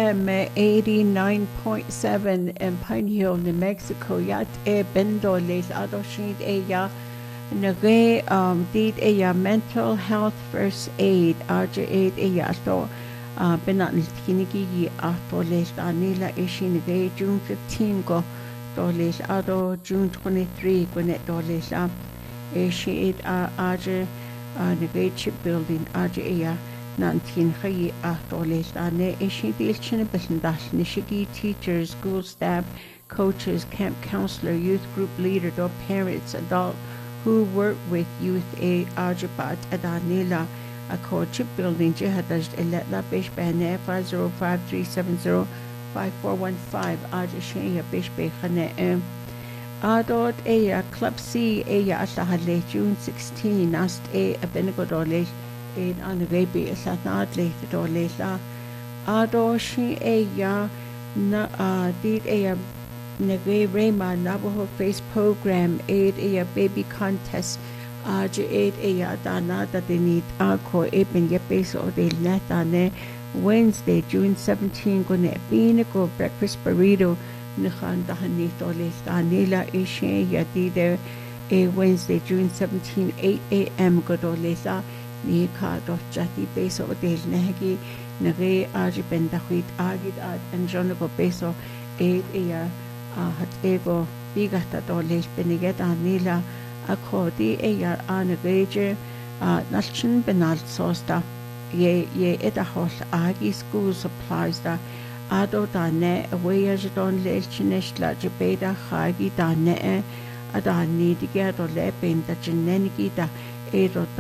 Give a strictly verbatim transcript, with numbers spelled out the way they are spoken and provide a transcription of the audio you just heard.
M eighty-nine point seven in Pine Hill, New Mexico. Yat e bendo les adoshid e ya nage um did e ya mental health first aid arja aid e ya to uh benat kinigi yi ato les anila e shinige June fifteenth go do les ado June twenty-third go net do les a e shi it arja nage shipbuilding arja e ya nineteen khayi ahtoles ane ishi dilchine besendash nishigi teachers, school staff, coaches, camp counselor, youth group leader, do parents, adult who work with youth a arjabat adanila a coach building jihadash eletla bish bane five zero five three seven zero five four one five arjashaya bish bekhane adot a club C a asahale June sixteenth ast a abenegodole in an baby is at not late at all later. Ado she a ya na uh did a nage Rayma Navajo face program aid a baby contest aj aid a dana that they need alcohol eben ye base or they net ane Wednesday June seventeenth gonna be go breakfast burrito nikhan dahani to lista nila ishe ya did a Wednesday June seventeenth eight a m go do lisa ni ka do jati beso del negi nage aji bendahit agid ad enjono beso e ya hat ego bigata do les beniget anila akodi e ya anage nalchin benal sosta ye ye eta hol agi school supplies da ado da ne away as don les chineshla jebeda khagi da ne ada ni dige do le ben da jinengi da e